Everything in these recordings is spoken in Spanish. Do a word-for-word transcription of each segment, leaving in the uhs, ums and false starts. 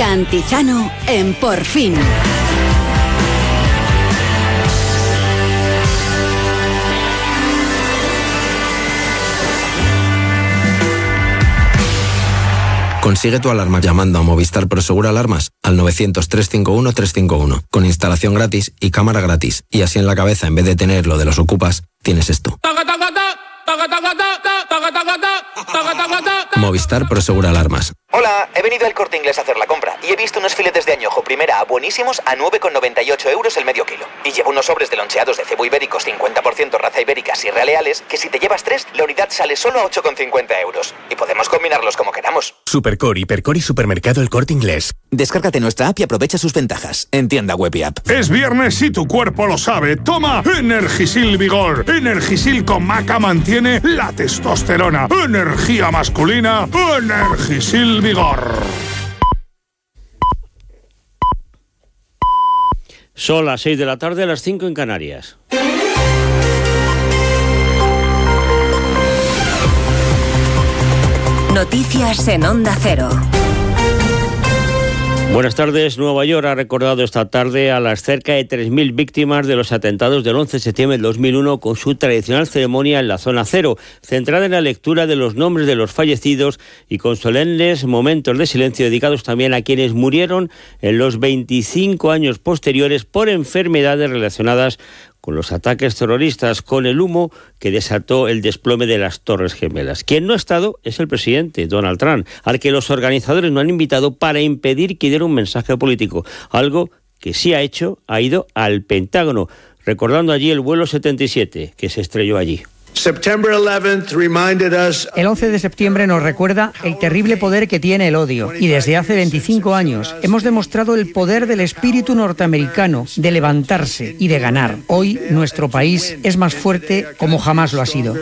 Cantizano en Por Fin. Consigue tu alarma llamando a Movistar Prosegur Alarmas al novecientos, trescientos cincuenta y uno, trescientos cincuenta y uno, con instalación gratis y cámara gratis. Y así en la cabeza, en vez de tener lo de los ocupas, tienes esto. Movistar Prosegur Alarmas. Hola, he venido al Corte Inglés a hacer la compra y he visto unos filetes de añojo primera A buenísimos a nueve con noventa y ocho euros el medio kilo. Y llevo unos sobres de loncheados de cebo ibéricos cincuenta por ciento raza ibérica Sierra Leales que si te llevas tres, la unidad sale solo a ocho con cincuenta euros. Y podemos combinarlos como queramos. Supercore, Hipercore y Supermercado El Corte Inglés. Descárgate nuestra app y aprovecha sus ventajas. En tienda web y app. Es viernes y tu cuerpo lo sabe. Toma Energisil Vigor. Energisil con maca mantiene la testosterona. Energía masculina. Energisil Vigor. Son las seis de la tarde, a las cinco en Canarias. Noticias en Onda Cero. Buenas tardes. Nueva York ha recordado esta tarde a las cerca de tres mil víctimas de los atentados del once de septiembre del dos mil uno con su tradicional ceremonia en la zona cero, centrada en la lectura de los nombres de los fallecidos y con solemnes momentos de silencio dedicados también a quienes murieron en los veinticinco años posteriores por enfermedades relacionadas con los ataques terroristas, con el humo que desató el desplome de las Torres Gemelas. Quien no ha estado es el presidente, Donald Trump, al que los organizadores no han invitado para impedir que diera un mensaje político. Algo que sí ha hecho, ha ido al Pentágono, recordando allí el vuelo setenta y siete, que se estrelló allí. El once de septiembre nos recuerda el terrible poder que tiene el odio y desde hace veinticinco años hemos demostrado el poder del espíritu norteamericano de levantarse y de ganar. Hoy nuestro país es más fuerte como jamás lo ha sido.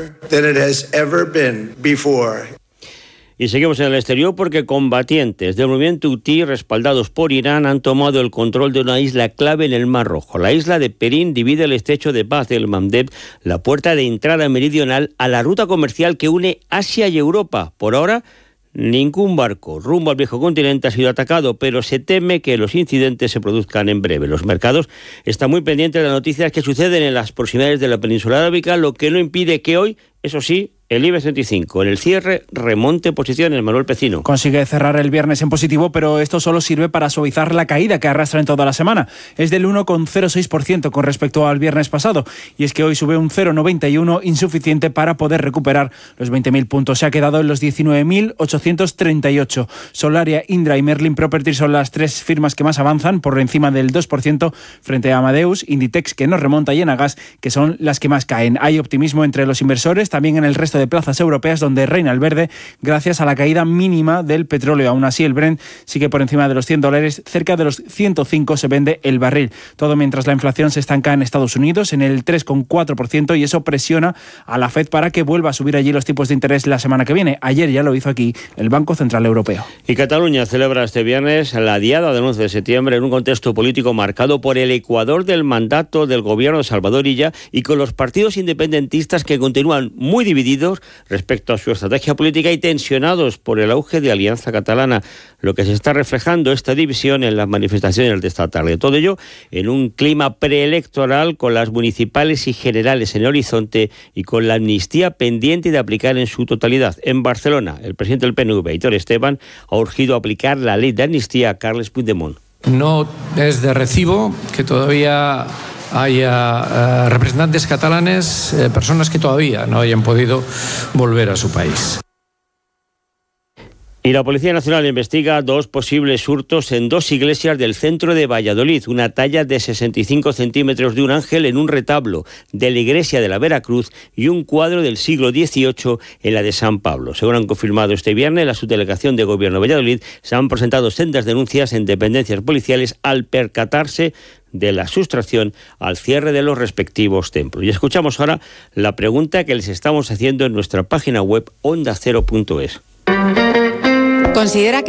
Y seguimos en el exterior porque combatientes del movimiento Houthi, respaldados por Irán, han tomado el control de una isla clave en el Mar Rojo. La isla de Perín divide el estrecho de Bab el Mandeb, la puerta de entrada meridional a la ruta comercial que une Asia y Europa. Por ahora, ningún barco rumbo al viejo continente ha sido atacado, pero se teme que los incidentes se produzcan en breve. Los mercados están muy pendientes de las noticias que suceden en las proximidades de la península arábica, lo que no impide que hoy, eso sí, el IBEX veinticinco, en el cierre, remonte posiciones. Manuel Pecino. Consigue cerrar el viernes en positivo, pero esto solo sirve para suavizar la caída que arrastra en toda la semana. Es del uno coma cero seis por ciento con respecto al viernes pasado. Y es que hoy sube un cero coma noventa y uno, insuficiente para poder recuperar los veinte mil puntos. Se ha quedado en los diecinueve mil ochocientos treinta y ocho. Solaria, Indra y Merlin Properties son las tres firmas que más avanzan, por encima del dos por ciento, frente a Amadeus, Inditex, que nos remonta, y Enagas, que son las que más caen. Hay optimismo entre los inversores, también en el resto de plazas europeas, donde reina el verde gracias a la caída mínima del petróleo. Aún así, el Brent sigue por encima de los cien dólares, cerca de los ciento cinco se vende el barril. Todo mientras la inflación se estanca en Estados Unidos en el tres coma cuatro por ciento, y eso presiona a la Fed para que vuelva a subir allí los tipos de interés la semana que viene. Ayer ya lo hizo aquí el Banco Central Europeo. Y Cataluña celebra este viernes la diada del once de septiembre en un contexto político marcado por el ecuador del mandato del gobierno de Salvador Illa y con los partidos independentistas que continúan muy divididos respecto a su estrategia política y tensionados por el auge de Alianza Catalana, lo que se está reflejando esta división en las manifestaciones de esta tarde. Todo ello en un clima preelectoral, con las municipales y generales en el horizonte y con la amnistía pendiente de aplicar en su totalidad. En Barcelona, el presidente del P N V, Aitor Esteban, ha urgido a aplicar la ley de amnistía a Carles Puigdemont. No es de recibo que todavía haya uh, representantes catalanes, eh, personas que todavía no hayan podido volver a su país. Y la Policía Nacional investiga dos posibles hurtos en dos iglesias del centro de Valladolid. Una talla de sesenta y cinco centímetros de un ángel en un retablo de la iglesia de la Veracruz y un cuadro del siglo dieciocho en la de San Pablo. Según han confirmado este viernes la subdelegación de Gobierno de Valladolid, se han presentado sendas denuncias en dependencias policiales al percatarse de la sustracción al cierre de los respectivos templos. Y escuchamos ahora la pregunta que les estamos haciendo en nuestra página web onda cero punto es. Considera que